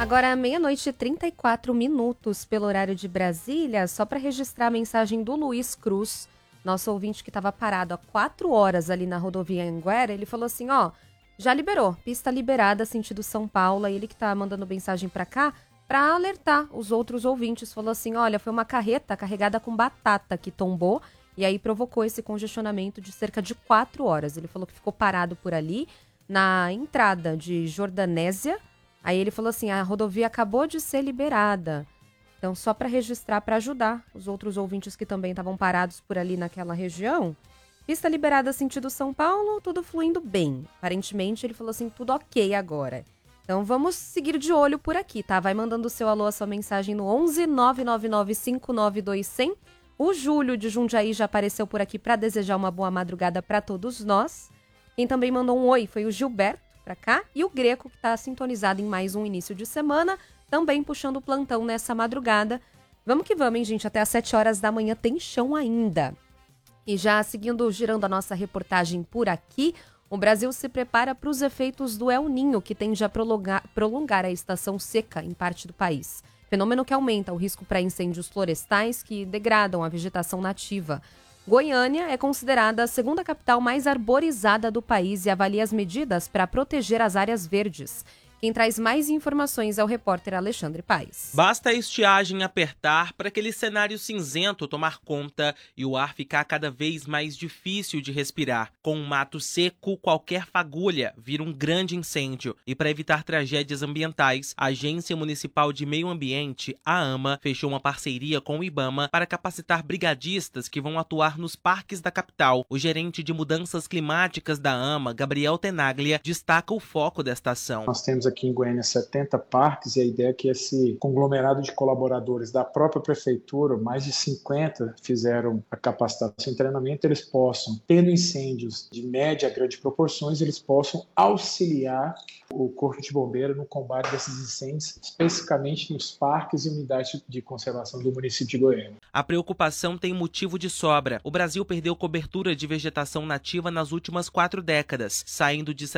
Agora, meia-noite e 34 minutos pelo horário de Brasília, só para registrar a mensagem do Luiz Cruz, nosso ouvinte que estava parado há 4 horas ali na rodovia Anguera. Ele falou assim, já liberou, pista liberada, sentido São Paulo. E ele que tá mandando mensagem para cá para alertar os outros ouvintes. Falou assim, olha, foi uma carreta carregada com batata que tombou e aí provocou esse congestionamento de cerca de 4 horas. Ele falou que ficou parado por ali na entrada de Jordanésia. Aí ele falou assim, a rodovia acabou de ser liberada. Então, só para registrar, para ajudar os outros ouvintes que também estavam parados por ali naquela região. Pista liberada sentido São Paulo, tudo fluindo bem. Aparentemente, ele falou assim, tudo ok agora. Então, vamos seguir de olho por aqui, tá? Vai mandando o seu alô, a sua mensagem no 11 999 592 100. O Júlio de Jundiaí já apareceu por aqui para desejar uma boa madrugada para todos nós. Quem também mandou um oi foi o Gilberto para cá, e o Greco, que está sintonizado em mais um início de semana, também puxando o plantão nessa madrugada. Vamos que vamos, hein, gente? Até às 7 horas da manhã tem chão ainda. E já girando a nossa reportagem por aqui, o Brasil se prepara para os efeitos do El Niño, que tende a prolongar a estação seca em parte do país. Fenômeno que aumenta o risco para incêndios florestais que degradam a vegetação nativa. Goiânia é considerada a segunda capital mais arborizada do país e avalia as medidas para proteger as áreas verdes. Quem traz mais informações é o repórter Alexandre Paes. Basta a estiagem apertar para aquele cenário cinzento tomar conta e o ar ficar cada vez mais difícil de respirar. Com um mato seco, qualquer fagulha vira um grande incêndio. E para evitar tragédias ambientais, a Agência Municipal de Meio Ambiente, a AMA, fechou uma parceria com o IBAMA para capacitar brigadistas que vão atuar nos parques da capital. O gerente de mudanças climáticas da AMA, Gabriel Tenaglia, destaca o foco desta ação. Nós temos aqui em Goiânia 70 parques, e a ideia é que esse conglomerado de colaboradores da própria prefeitura, mais de 50 fizeram a capacitação e treinamento, eles possam, tendo incêndios de média a grandes proporções, eles possam auxiliar o Corpo de Bombeiro no combate desses incêndios, especificamente nos parques e unidades de conservação do município de Goiânia. A preocupação tem motivo de sobra. O Brasil perdeu cobertura de vegetação nativa nas últimas 4 décadas, saindo de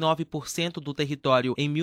79% do território em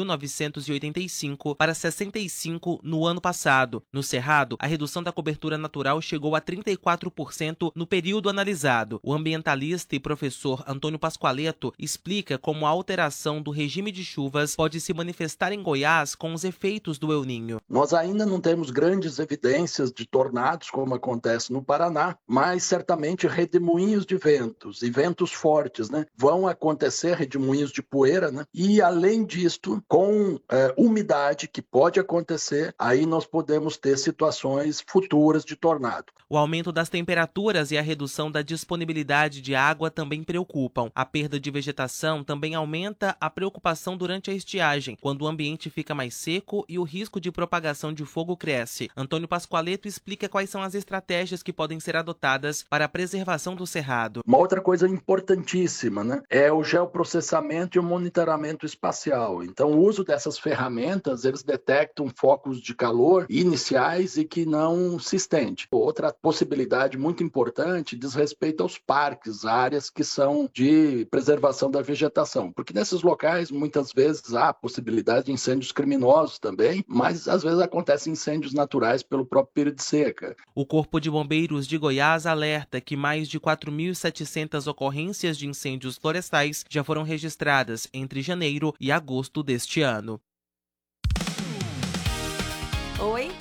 1985 para 65% no ano passado. No Cerrado, a redução da cobertura natural chegou a 34% no período analisado. O ambientalista e professor Antônio Pascoaleto explica como a alteração do regime de chuvas pode se manifestar em Goiás com os efeitos do El Niño. Nós ainda não temos grandes evidências de tornados, como acontece no Paraná, mas certamente redemoinhos de ventos e ventos fortes, vão acontecer, redemoinhos de poeira, e além disto, com umidade que pode acontecer, aí nós podemos ter situações futuras de tornado. O aumento das temperaturas e a redução da disponibilidade de água também preocupam. A perda de vegetação também aumenta a preocupação durante a estiagem, quando o ambiente fica mais seco e o risco de propagação de fogo cresce. Antônio Pascoaleto explica quais são as estratégias que podem ser adotadas para a preservação do cerrado. Uma outra coisa importantíssima, é o geoprocessamento e o monitoramento espacial. Então, o uso dessas ferramentas, eles detectam focos de calor iniciais e que não se estende. Outra possibilidade muito importante diz respeito aos parques, áreas que são de preservação da vegetação, porque nesses locais muitas vezes há a possibilidade de incêndios criminosos também, mas às vezes acontecem incêndios naturais pelo próprio período de seca. O Corpo de Bombeiros de Goiás alerta que mais de 4.700 ocorrências de incêndios florestais já foram registradas entre janeiro e agosto deste ano. Oi?